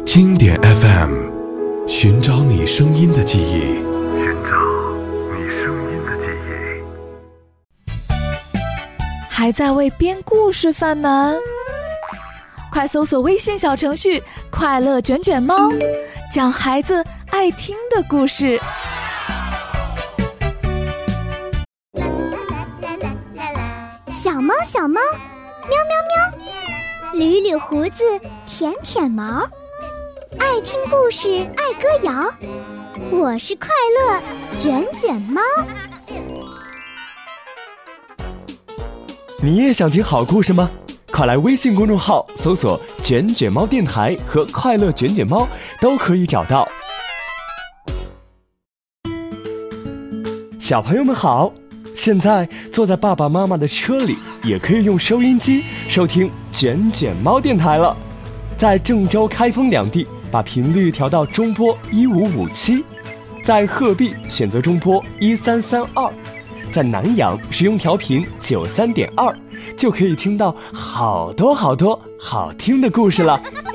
经典 FM， 寻找你声音的记忆， 寻找你声音的记忆。 还在为编故事犯难？快搜索微信小程序快乐卷卷猫，讲孩子爱听的故事。 小猫小猫，喵喵喵，捋捋胡子，舔舔毛，爱听故事，爱歌谣。我是快乐卷卷猫。 你也想听好故事吗？快来微信公众号搜索卷卷猫电台和快乐卷卷猫，都可以找到。小朋友们好，现在坐在爸爸妈妈的车里，也可以用收音机收听卷卷猫电台了。在郑州、开封两地把频率调到中波1557，在鹤壁选择中波1332，在南阳使用调频93.2，就可以听到好多好多好听的故事了。